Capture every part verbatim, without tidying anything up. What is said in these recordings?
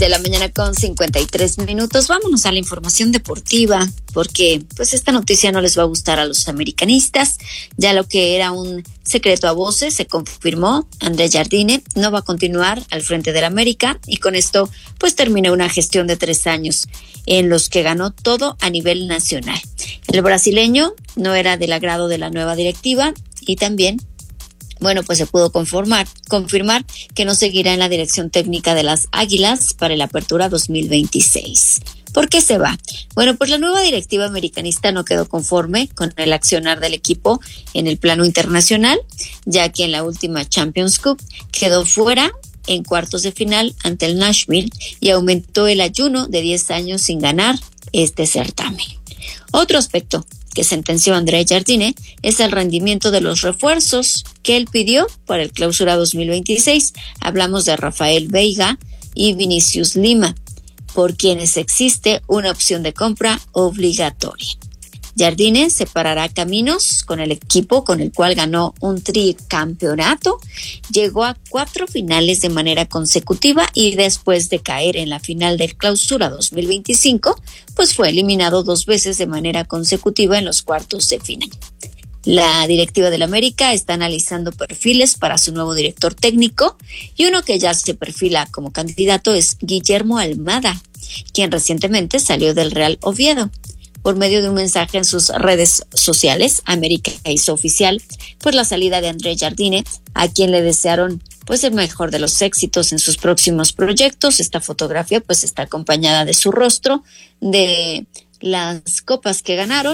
De la mañana con cincuenta y tres minutos. Vámonos a la información deportiva, porque pues esta noticia no les va a gustar a los americanistas. Ya lo que era un secreto a voces se confirmó. André Jardine no va a continuar al frente del América, y con esto pues termina una gestión de tres años en los que ganó todo a nivel nacional. El brasileño no era del agrado de la nueva directiva, y también Bueno, pues se pudo conformar, confirmar que no seguirá en la dirección técnica de las Águilas para la apertura dos mil veintiséis. ¿Por qué se va? Bueno, pues la nueva directiva americanista no quedó conforme con el accionar del equipo en el plano internacional, ya que en la última Champions Cup quedó fuera en cuartos de final ante el Nashville y aumentó el ayuno de diez años sin ganar este certamen. Otro aspecto que sentenció André Jardine es el rendimiento de los refuerzos que él pidió para el Clausura dos mil veintiséis. Hablamos de Rafael Veiga y Vinicius Lima, por quienes existe una opción de compra obligatoria. Jardine separará caminos con el equipo con el cual ganó un tricampeonato, llegó a cuatro finales de manera consecutiva y después de caer en la final del Clausura dos mil veinticinco, pues fue eliminado dos veces de manera consecutiva en los cuartos de final. La directiva del América está analizando perfiles para su nuevo director técnico, y uno que ya se perfila como candidato es Guillermo Almada, quien recientemente salió del Real Oviedo. Por medio de un mensaje en sus redes sociales, América hizo oficial pues la salida de André Jardine, a quien le desearon pues el mejor de los éxitos en sus próximos proyectos. Esta fotografía pues está acompañada de su rostro, de las copas que ganaron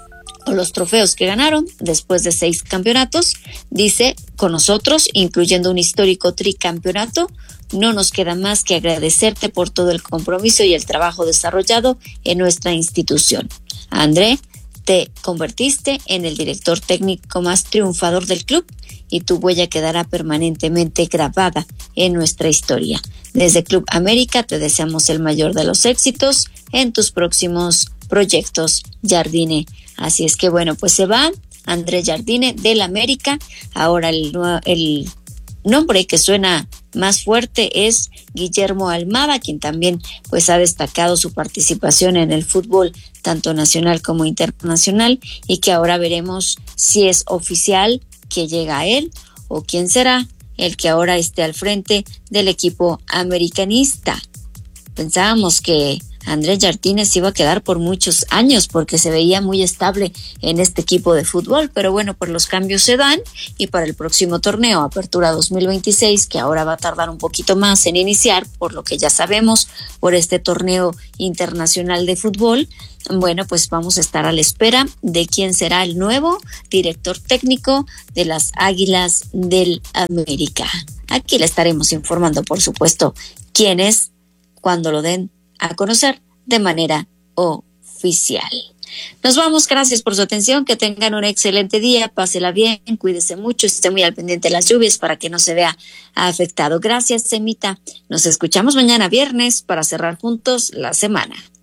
o los trofeos que ganaron después de seis campeonatos. Dice: con nosotros, incluyendo un histórico tricampeonato, no nos queda más que agradecerte por todo el compromiso y el trabajo desarrollado en nuestra institución. André, te convertiste en el director técnico más triunfador del club, y tu huella quedará permanentemente grabada en nuestra historia. Desde Club América te deseamos el mayor de los éxitos en tus próximos proyectos, Jardine. Así es que bueno, pues se va André Jardine del América. Ahora el, el nombre que suena más fuerte es Guillermo Almada, quien también pues ha destacado su participación en el fútbol tanto nacional como internacional, y que ahora veremos si es oficial que llega a él o quién será el que ahora esté al frente del equipo americanista. Pensábamos que André Jardine se iba a quedar por muchos años porque se veía muy estable en este equipo de fútbol, pero bueno, pues los cambios se dan, y para el próximo torneo, Apertura dos mil veintiséis, que ahora va a tardar un poquito más en iniciar, por lo que ya sabemos, por este torneo internacional de fútbol, bueno, pues vamos a estar a la espera de quién será el nuevo director técnico de las Águilas del América. Aquí le estaremos informando, por supuesto, quién es cuando lo den a conocer de manera oficial. Nos vamos, gracias por su atención, que tengan un excelente día, pásela bien, cuídese mucho, esté muy al pendiente de las lluvias para que no se vea afectado. Gracias, Semita. Nos escuchamos mañana viernes para cerrar juntos la semana.